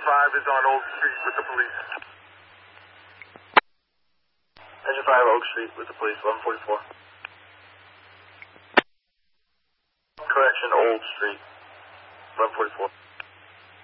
5 is on Oak Street with the police. Engine 5, Oak Street with the police, 1144. Correction, Old Street, 1144.